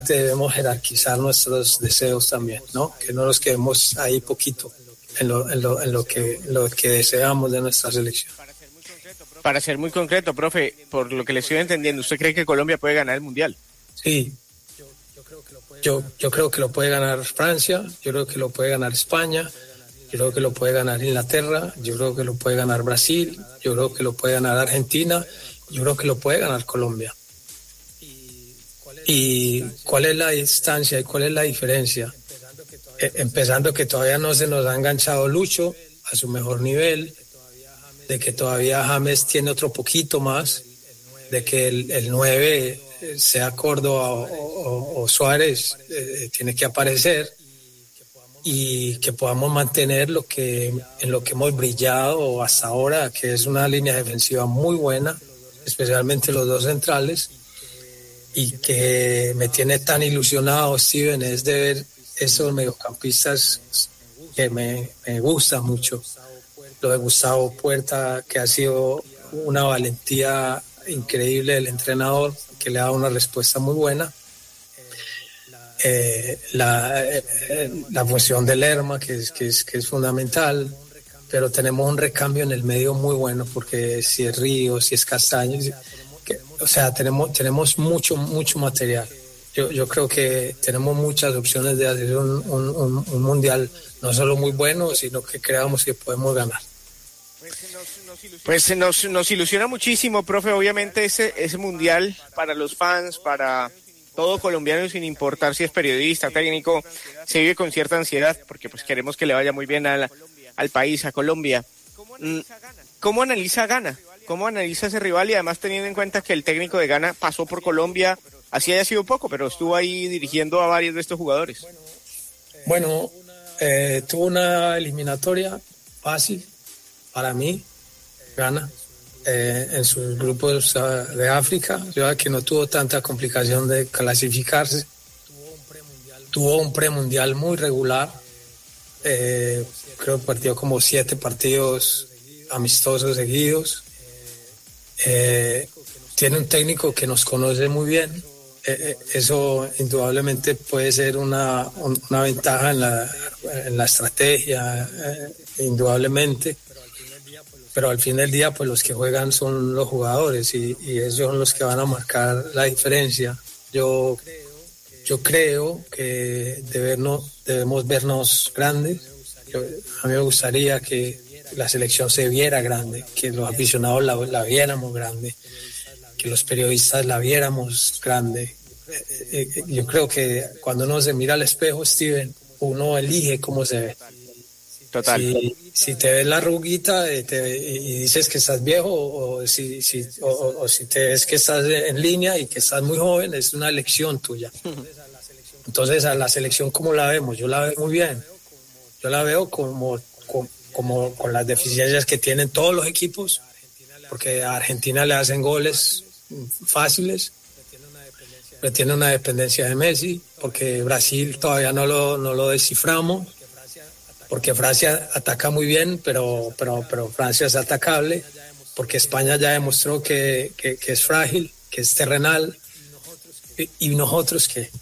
debemos jerarquizar nuestros deseos también, ¿no? Que no nos quedemos ahí poquito en lo que deseamos de nuestra selección. Para ser muy concreto, profe, por lo que le estoy entendiendo, ¿usted cree que Colombia puede ganar el Mundial? Sí, yo creo que lo puede ganar Francia, yo creo que lo puede ganar España, yo creo que lo puede ganar Inglaterra, yo creo que lo puede ganar Brasil, yo creo que lo puede ganar Argentina, yo creo que lo puede ganar Colombia. ¿Y cuál es la distancia y cuál es la diferencia? Empezando que todavía no se nos ha enganchado Lucho a su mejor nivel, de que todavía James tiene otro poquito más, de que el 9, sea Córdoba o Suárez, tiene que aparecer, y que podamos mantener en lo que hemos brillado hasta ahora, que es una línea defensiva muy buena, especialmente los dos centrales, y que me tiene tan ilusionado, Steven, es de ver esos mediocampistas que me gusta mucho. Lo de Gustavo Puerta, que ha sido una valentía increíble del entrenador, que le ha dado una respuesta muy buena. La función de Lerma, que es fundamental, pero tenemos un recambio en el medio muy bueno, porque si es Ríos, si es Castaño, o sea, tenemos mucho material. Yo creo que tenemos muchas opciones de hacer un mundial no solo muy bueno, sino que creamos que podemos ganar. Pues nos ilusiona muchísimo, profe, obviamente ese mundial para los fans, para todo colombiano, sin importar si es periodista, técnico, se vive con cierta ansiedad, porque pues queremos que le vaya muy bien al país, a Colombia. ¿Cómo analiza Ghana? ¿Cómo analiza ese rival? Y además teniendo en cuenta que el técnico de Ghana pasó por Colombia, así haya sido poco, pero estuvo ahí dirigiendo a varios de estos jugadores. Bueno, tuvo una eliminatoria fácil para mí, Ghana, en sus grupos de África, ya que no tuvo tanta complicación de clasificarse. Tuvo un premundial muy regular, creo que partió como 7 partidos amistosos seguidos. Tiene un técnico que nos conoce muy bien, eso indudablemente puede ser una ventaja en la estrategia, indudablemente, pero al fin del día pues los que juegan son los jugadores y ellos son los que van a marcar la diferencia. Yo creo que debemos vernos grandes. A mí me gustaría que la selección se viera grande, que los aficionados la viéramos grande, que los periodistas la viéramos grande. Yo creo que cuando uno se mira al espejo, Steven, uno elige cómo se ve. Total. Si te ves la arruguita y dices que estás viejo, o si te ves que estás en línea y que estás muy joven, es una elección tuya. Entonces, a la selección, ¿cómo la vemos? Yo la veo muy bien. Yo la veo como con las deficiencias que tienen todos los equipos, porque a Argentina le hacen goles fáciles, pero tiene una dependencia de Messi, porque Brasil todavía no lo desciframos, porque Francia ataca muy bien, pero Francia es atacable, porque España ya demostró que es frágil, que es terrenal, y nosotros qué.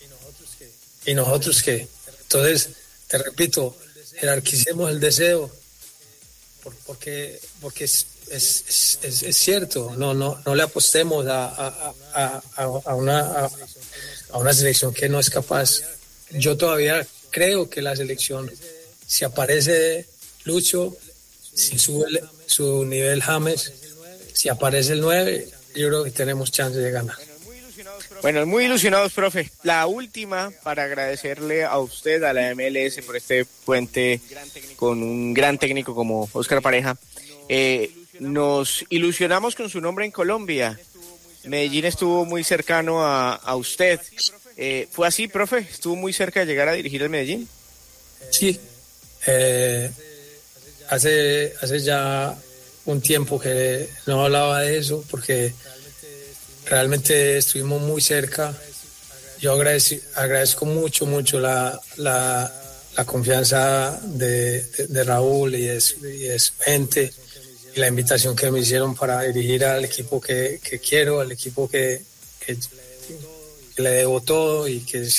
Entonces, te repito, jerarquicemos el deseo, porque es cierto, no le apostemos a una selección que no es capaz. Yo todavía creo que la selección, si aparece Lucho, si sube su nivel James, si aparece el 9, yo creo que tenemos chance de ganar. Bueno, muy ilusionados, profe. La última, para agradecerle a usted, a la MLS, por este puente con un gran técnico como Óscar Pareja. Nos ilusionamos con su nombre en Colombia. Medellín estuvo muy cercano a usted. ¿Fue así, profe? ¿Estuvo muy cerca de llegar a dirigir el Medellín? Sí. Hace ya un tiempo que no hablaba de eso, porque realmente estuvimos muy cerca. Yo agradezco mucho la confianza de Raúl y de su gente, y la invitación que me hicieron para dirigir al equipo que quiero, al equipo que le debo todo y que